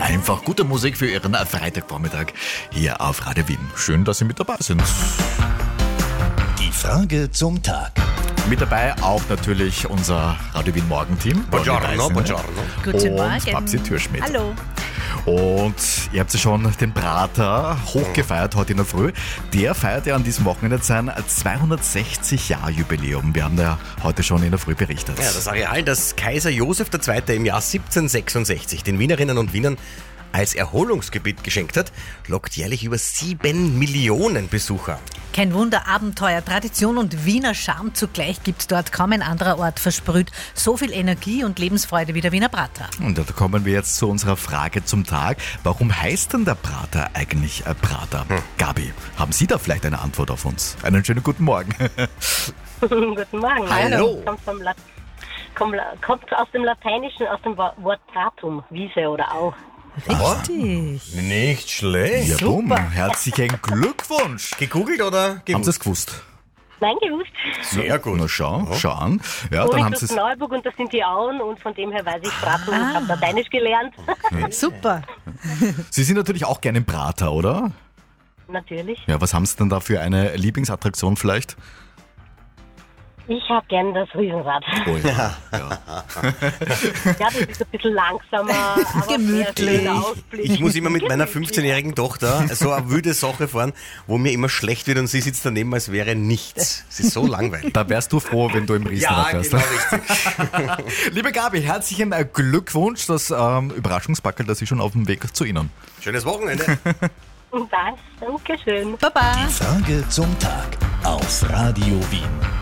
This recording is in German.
Einfach gute Musik für Ihren Freitagvormittag hier auf Radio Wien. Schön, dass Sie mit dabei sind. Die Frage zum Tag. Mit dabei auch natürlich unser Radio Wien Morgenteam. Buongiorno. Guten Und Morgen. Babsi Türschmidt. Hallo. Und ihr habt ja schon den Prater hochgefeiert heute in der Früh. Der feiert ja an diesem Wochenende sein 260-Jahr-Jubiläum. Wir haben da ja heute schon in der Früh berichtet. Ja, das Areal, das Kaiser Josef II. Im Jahr 1766 den Wienerinnen und Wienern als Erholungsgebiet geschenkt hat, lockt jährlich über 7 Millionen Besucher. Kein Wunder, Abenteuer, Tradition und Wiener Charme zugleich gibt's dort. Kaum ein anderer Ort versprüht so viel Energie und Lebensfreude wie der Wiener Prater. Und da kommen wir jetzt zu unserer Frage zum Tag. Warum heißt denn der Prater eigentlich Prater? Gabi, haben Sie da vielleicht eine Antwort auf uns? Einen schönen guten Morgen. Guten Morgen. Hallo. Kommt aus dem Lateinischen, aus dem Wort pratum, Wiese oder Au. Richtig. Nicht schlecht. Ja, bumm. Herzlichen Glückwunsch. Gegoogelt oder Haben gewusst? Sie es gewusst? Nein, gewusst. Sehr gut. Na schau an. Ja, Und dann ich haben bin Sie aus es. Neuburg und das sind die Auen und von dem her weiß ich Pratum und habe Lateinisch gelernt. Super. Sie sind natürlich auch gerne im Prater, oder? Natürlich. Ja, was haben Sie denn da für eine Lieblingsattraktion vielleicht? Ich habe gern das Riesenrad. Oh ja. Ja, das ist ein bisschen langsamer, aber Gemütlich. sehr schöner Ausblick. Ich muss immer mit meiner Gemütlich. 15-jährigen Tochter so eine wilde Sache fahren, wo mir immer schlecht wird und sie sitzt daneben, als wäre nichts. Es ist so langweilig. Da wärst du froh, wenn du im Riesenrad fährst. richtig. Liebe Gabi, herzlichen Glückwunsch. Das Überraschungspackel, das ist schon auf dem Weg zu Ihnen. Schönes Wochenende. Dankeschön. Baba. Die Frage zum Tag auf Radio Wien.